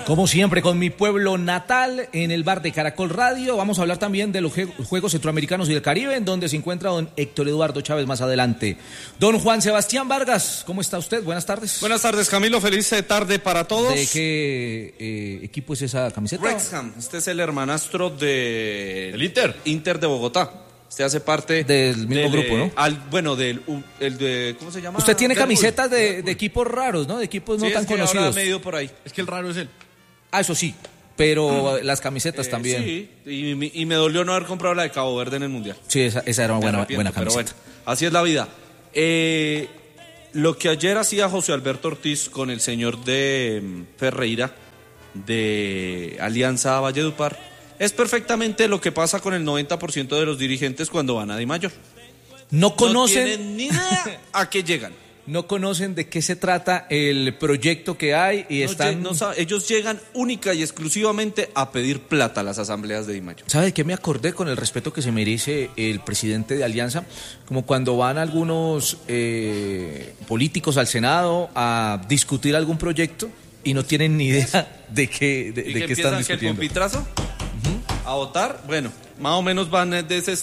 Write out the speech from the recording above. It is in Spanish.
Como siempre, con mi pueblo natal, en el bar de Caracol Radio. Vamos a hablar también de los Juegos Centroamericanos y del Caribe, en donde se encuentra don Héctor Eduardo Chávez más adelante. Don Juan Sebastián Vargas, ¿cómo está usted? Buenas tardes. Buenas tardes, Camilo. Feliz tarde para todos. ¿De qué equipo es esa camiseta? Wrexham. Este es el hermanastro del Inter de Bogotá. Usted hace parte del mismo grupo, ¿no? ¿cómo se llama? Usted tiene camisetas de equipos raros, ¿no? De equipos no tan conocidos. Ahora medio por ahí. Es que el raro es él. Ah, eso sí, pero las camisetas también. Sí, y me dolió no haber comprado la de Cabo Verde en el Mundial. Sí, esa era una buena camiseta. Pero bueno, así es la vida. Lo que ayer hacía José Alberto Ortiz con el señor de Ferreira, de Alianza Valledupar, es perfectamente lo que pasa con el 90% de los dirigentes cuando van a Di Mayor. No No tienen ni idea a qué llegan. No conocen de qué se trata el proyecto que hay y ellos llegan única y exclusivamente a pedir plata a las asambleas de Di Mayor. ¿Sabe de qué me acordé con el respeto que se merece el presidente de Alianza? Como cuando van algunos políticos al Senado a discutir algún proyecto y no tienen ni idea de qué están discutiendo. ¿Que el pupitrazo? A votar, bueno, más o menos van de ese